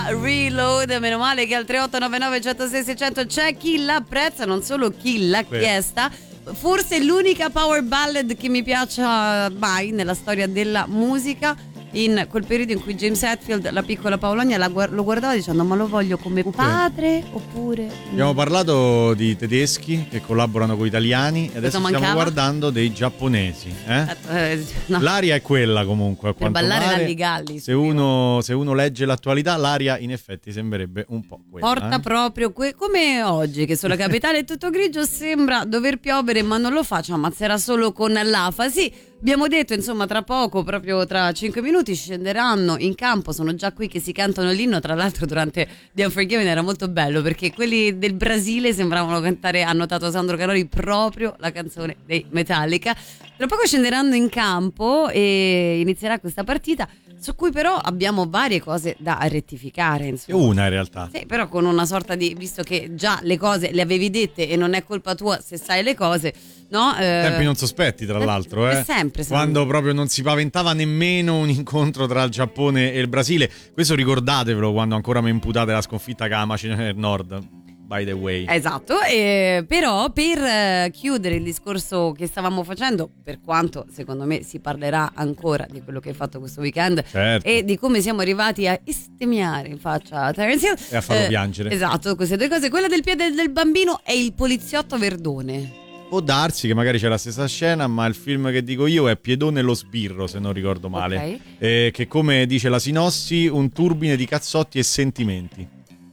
Reload. Meno male che al 3899 106 600 c'è chi l'apprezza, non solo chi l'ha chiesta. Forse l'unica power ballad che mi piaccia mai nella storia della musica, in quel periodo in cui James Hetfield, la piccola Paolonia, lo guardava dicendo: ma lo voglio come padre oppure... Abbiamo parlato di tedeschi che collaborano con gli italiani e adesso stiamo guardando dei giapponesi, no. L'aria è quella comunque, a per quanto ballare pare. Galli, se uno legge l'attualità, l'aria in effetti sembrerebbe un po' quella. Porta proprio come oggi, che sulla capitale è tutto grigio, sembra dover piovere ma non lo fa, ci ammazzerà solo con l'afa. Sì, abbiamo detto, insomma, tra poco, proprio tra 5 minuti scenderanno in campo, sono già qui che si cantano l'inno. Tra l'altro durante The Unforgiven era molto bello perché quelli del Brasile sembravano cantare, ha notato Sandro Canori, proprio la canzone dei Metallica. Tra poco scenderanno in campo e inizierà questa partita su cui però abbiamo varie cose da rettificare, insomma. Una in realtà. Sì, però con una sorta di, visto che già le cose le avevi dette e non è colpa tua se sai le cose, no? Tempi non sospetti, tra l'altro, sempre quando proprio non si paventava nemmeno un incontro tra il Giappone e il Brasile. Questo ricordatevelo quando ancora mi imputate la sconfitta che la Macedonia del Nord, by the way. Esatto, però per chiudere il discorso che stavamo facendo, per quanto secondo me si parlerà ancora di quello che hai fatto questo weekend, certo, e di come siamo arrivati a istemmiare in faccia a Terence Hill e a farlo piangere. Esatto, queste due cose. Quella del piede del bambino e il poliziotto Verdone. Può darsi che magari c'è la stessa scena, ma il film che dico io è Piedone e lo sbirro, se non ricordo male, che come dice la sinossi, un turbine di cazzotti e sentimenti.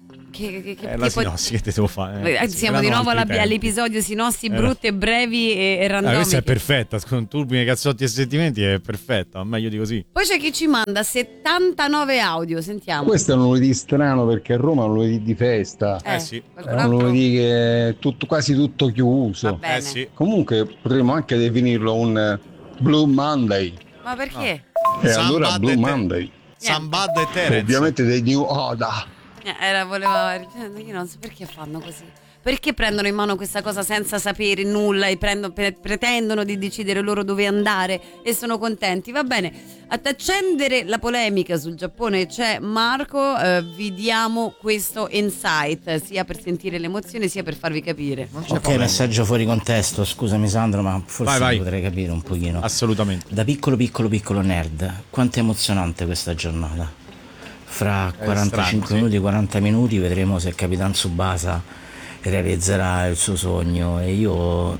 La sinossi che te devo fare? Siamo di nuovo all'episodio sinossi brutte, brevi e randomiche. Questa è perfetta, un turbine, cazzotti e sentimenti è perfetta, meglio di così. Poi c'è chi ci manda 79 audio, sentiamo. Questo è un lunedì strano perché a Roma è un lunedì di festa. Sì. È un lunedì che è quasi tutto chiuso. Sì. Comunque potremmo anche definirlo un Blue Monday. Ma perché? E allora Blue Monday. Sambad e Terence. Ovviamente dei New Oda. Io non so perché fanno così. Perché prendono in mano questa cosa senza sapere nulla e pretendono di decidere loro dove andare e sono contenti. Va bene, ad accendere la polemica sul Giappone c'è Marco, vi diamo questo insight sia per sentire l'emozione sia per farvi capire. Ok, messaggio fuori contesto, scusami Sandro, ma forse vai. Potrei capire un pochino. Assolutamente. Da piccolo nerd, quanto è emozionante questa giornata. Fra 45 minuti, 40 minuti vedremo se Capitan Tsubasa realizzerà il suo sogno e io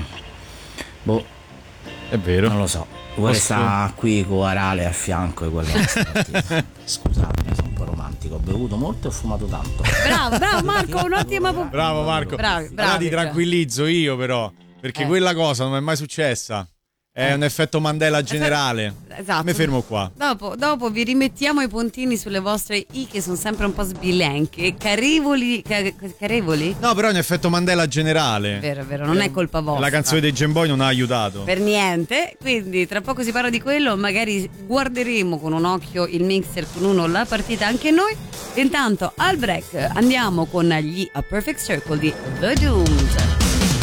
è vero, non lo so, vorrei stare qui con Arale a fianco e quella scusatemi, sono un po' romantico, ho bevuto molto e ho fumato tanto. Bravo Marco, un'ottima bravo Marco, bravi, allora ti tranquillizzo io però, perché quella cosa non è mai successa. È un effetto Mandela generale. Esatto. Mi fermo qua. Dopo vi rimettiamo i puntini sulle vostre i che sono sempre un po' sbilenche. Carevoli? No, però è un effetto Mandela generale. Vero, non è colpa vostra. La canzone dei Gemboy non ha aiutato. Per niente. Quindi tra poco si parla di quello. Magari guarderemo con un occhio il mixer, con uno la partita anche noi. Intanto al break andiamo con gli A Perfect Circle di The Doomed.